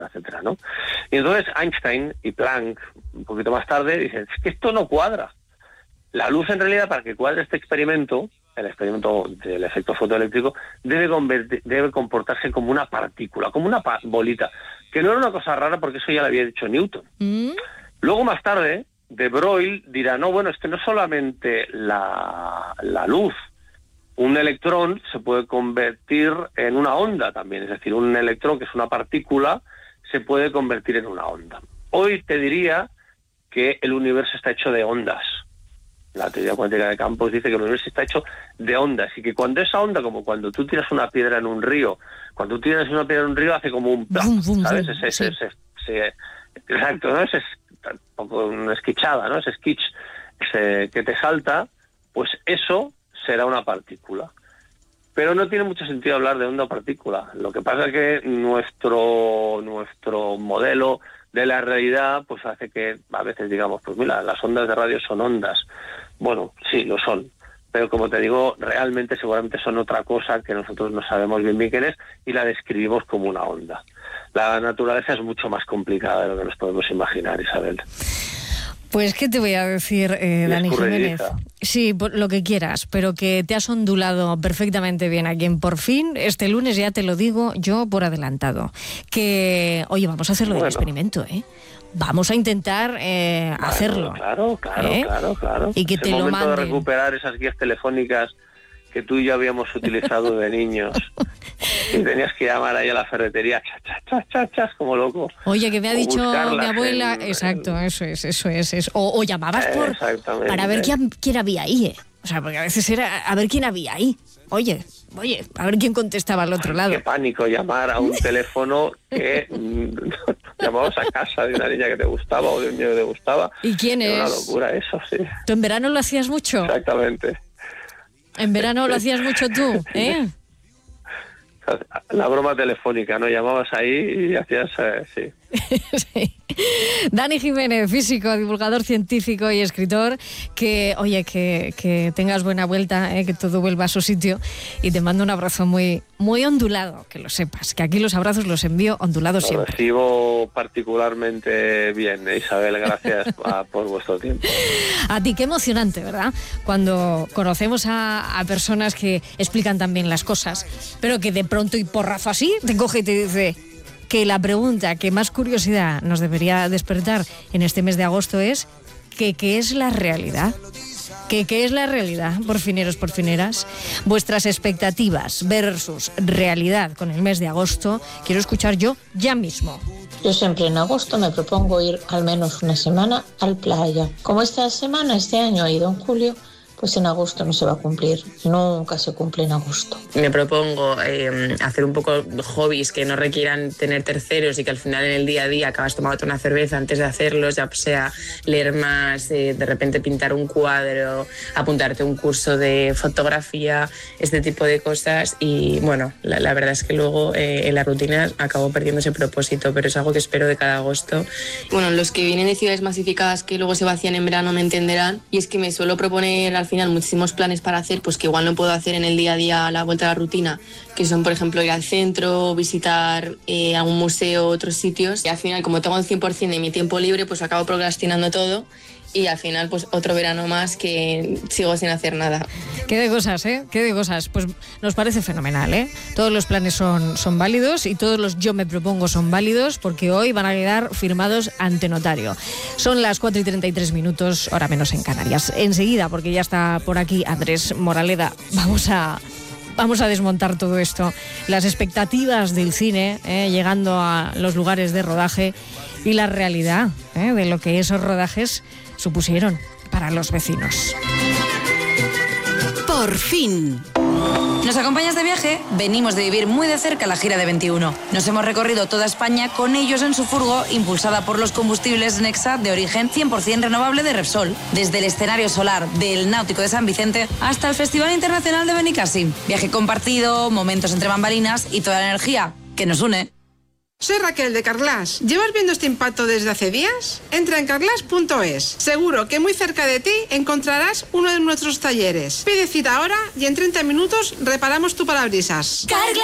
etcétera, ¿no? Y entonces Einstein y Planck, un poquito más tarde, dicen, es que esto no cuadra. La luz, en realidad, para que cuadre este experimento, el experimento del efecto fotoeléctrico, debe comportarse como una partícula, como una bolita, que no era una cosa rara porque eso ya lo había dicho Newton. Luego, más tarde, de Broglie dirá, no, bueno, es que no solamente la luz, un electrón se puede convertir en una onda también, es decir, un electrón que es una partícula se puede convertir en una onda. Hoy te diría que el universo está hecho de ondas. La teoría cuántica de campos dice que el universo está hecho de ondas y que cuando esa onda, como cuando tú tiras una piedra en un río, cuando tú tiras una piedra en un río hace como un plop, ¿sabes? Exacto, ¿no? Es un poco una esquichada, ¿no? Ese skitch que te salta, pues eso será una partícula. Pero no tiene mucho sentido hablar de onda o partícula. Lo que pasa es que nuestro modelo de la realidad pues hace que a veces digamos, pues mira, las ondas de radio son ondas. Bueno, sí, lo son. Pero como te digo, realmente seguramente son otra cosa que nosotros no sabemos bien qué es y la describimos como una onda. La naturaleza es mucho más complicada de lo que nos podemos imaginar, Isabel. Pues, ¿qué te voy a decir, Dani Jiménez? Sí, lo que quieras, pero que te has ondulado perfectamente bien aquí en Por Fin. Este lunes ya te lo digo yo por adelantado. Que, oye, vamos a hacerlo del experimento, ¿eh? Vamos a intentar hacerlo. Claro. Y que es te el lo momento manden. de recuperar esas guías telefónicas que tú y yo habíamos utilizado de niños. Y tenías que llamar ahí a la ferretería, chas, como loco. Oye, que me ha dicho mi abuela... Exacto, eso es. O llamabas para ver quién había ahí, ¿eh? O sea, porque a veces era a ver quién había ahí. Oye, a ver quién contestaba al otro lado. Qué pánico llamar a un teléfono que llamabas a casa de una niña que te gustaba o de un niño que te gustaba. ¿Y quién es? Una locura eso, sí. ¿Tú en verano lo hacías mucho? Exactamente. En verano lo hacías mucho tú, ¿eh? La broma telefónica, ¿no? Llamabas ahí y hacías... sí. Sí. Dani Jiménez, físico, divulgador científico y escritor, que, oye, que tengas buena vuelta, que todo vuelva a su sitio, y te mando un abrazo muy, muy ondulado, que lo sepas, que aquí los abrazos los envío ondulados siempre. Lo recibo particularmente bien, Isabel, gracias por vuestro tiempo. A ti, qué emocionante, ¿verdad? Cuando conocemos a personas que explican también las cosas, pero que de pronto y porrazo así te coge y te dice... que la pregunta que más curiosidad nos debería despertar en este mes de agosto es ¿qué es la realidad? ¿Qué es la realidad, porfineros, porfineras? Vuestras expectativas versus realidad con el mes de agosto, quiero escuchar yo ya mismo. Yo siempre en agosto me propongo ir al menos una semana al playa. Como este año he ido en julio, pues en agosto no se va a cumplir, nunca se cumple en agosto. Me propongo hacer un poco hobbies que no requieran tener terceros y que al final en el día a día acabas tomándote una cerveza antes de hacerlos, ya sea leer más, de repente pintar un cuadro, apuntarte a un curso de fotografía, este tipo de cosas. Y bueno, la verdad es que luego en la rutina acabo perdiendo ese propósito, pero es algo que espero de cada agosto. Bueno, los que vienen de ciudades masificadas que luego se vacían en verano me entenderán, y es que me suelo proponer al final muchísimos planes para hacer, pues que igual no puedo hacer en el día a día a la vuelta a la rutina, que son, por ejemplo, ir al centro, visitar algún museo, otros sitios, y al final, como tengo el 100% de mi tiempo libre, pues acabo procrastinando todo y al final pues otro verano más que sigo sin hacer nada. Qué de cosas, ¿eh? Qué de cosas. Pues nos parece fenomenal, ¿eh? Todos los planes son válidos y todos los yo me propongo son válidos porque hoy van a quedar firmados ante notario. Son las 4:33, hora menos en Canarias. Enseguida, porque ya está por aquí Andrés Moraleda, vamos a desmontar todo esto. Las expectativas del cine, llegando a los lugares de rodaje y la realidad de lo que esos rodajes supusieron para los vecinos. Por fin. ¿Nos acompañas de viaje? Venimos de vivir muy de cerca la gira de 21. Nos hemos recorrido toda España con ellos en su furgo, impulsada por los combustibles Nexa de origen 100% renovable de Repsol. Desde el escenario solar del Náutico de San Vicente hasta el Festival Internacional de Benicàssim. Viaje compartido, momentos entre bambalinas y toda la energía que nos une. Soy Raquel de Carglass. ¿Llevas viendo este impacto desde hace días? Entra en carglass.es. Seguro que muy cerca de ti encontrarás uno de nuestros talleres. Pide cita ahora y en 30 minutos reparamos tu parabrisas.